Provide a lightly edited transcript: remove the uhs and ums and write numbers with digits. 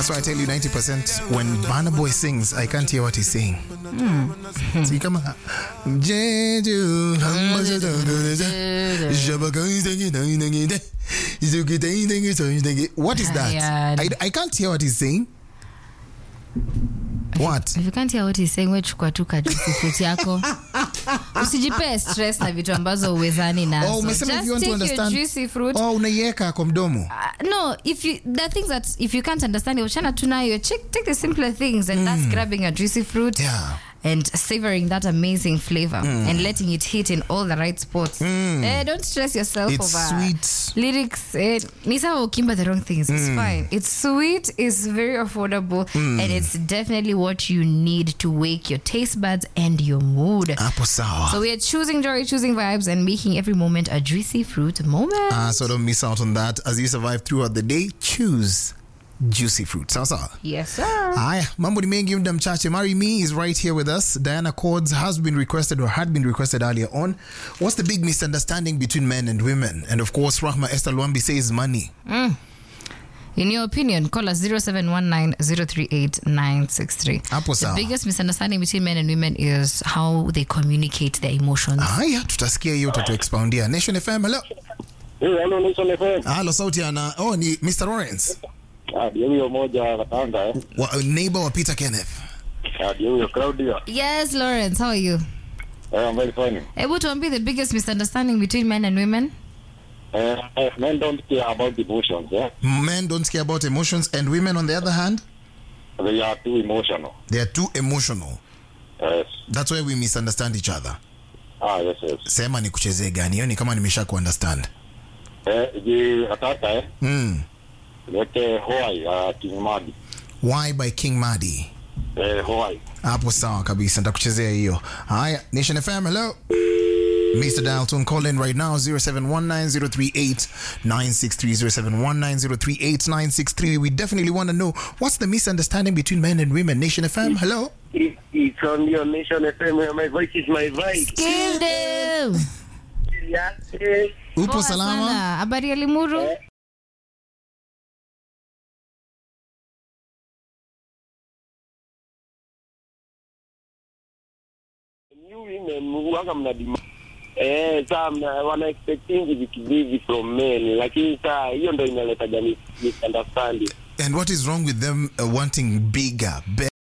That's why I tell you 90% when Burna Boy sings, I can't hear what he's saying. See, come on. What is that? I can't hear what he's saying. What? If you can't hear what he's saying, wechukua tu juicy fruit yako. Usijipe stress na vitu ambazo uwezani nazo. Oh, just if you want to understand. Juicy fruit. Oh, unaiweka kwa mdomo. No, the things that if you can't understand, uchana tunayo. Take the simpler things, and that's grabbing a juicy fruit. Yeah. And savoring that amazing flavor and letting it hit in all the right spots. Don't stress yourself it's over sweet lyrics. Nisa ukimba the wrong things. It's fine. It's sweet. It's very affordable, and it's definitely what you need to wake your taste buds and your mood. Apple sour. So we are choosing joy, choosing vibes, and making every moment a juicy fruit moment. So don't miss out on that. As you survive throughout the day, choose juicy fruit. Sawa. Yes, sir. Haya, mambo ni mengi muda mchache. Marry Me is right here with us. Diana Chords has been requested or had been requested earlier on. What's the big misunderstanding between men and women? And of course, Rahma Esther Luambi says money. In your opinion, call us 0719-038-963. The biggest misunderstanding between men and women is how they communicate their emotions. Haya, tutasikia hiyo expoundia. Nation FM, hello. Hello, Nation FM. Hello, sauti ana. Oh, ni Mr. Lawrence. Ndio moja Katanga neighbor wa Peter Kenneth. Ndio Claudia. Yes, Lawrence, how are you? I'm very fine. Able to be the biggest misunderstanding between men and women? Men don't care about emotions, yeah? Men don't care about emotions, and women on the other hand? They are too emotional. They are too emotional. Yes. That's why we misunderstand each other. Yes. Sema ni kuchezea gani? Hiyo ni kama nimesha kuunderstand. Atata Lete Hawaii, King Madi. Why by King Madi? Hawaii. Hapo sawa kabisa, nitakuchezea hiyo. Haya, Nation FM, hello. Mr. Dalton, call in right now, 0719-038-963, 0719-038-963. We definitely want to know, what's the misunderstanding between men and women? Nation FM, hello. It's on your Nation FM, my voice is my voice. Kill them! Upo salama? Habari ya Limuru? Women wanga mnadima wana expecting vitu from men, lakini saa hiyo ndio inaleta misunderstanding. And what is wrong with them wanting bigger, better?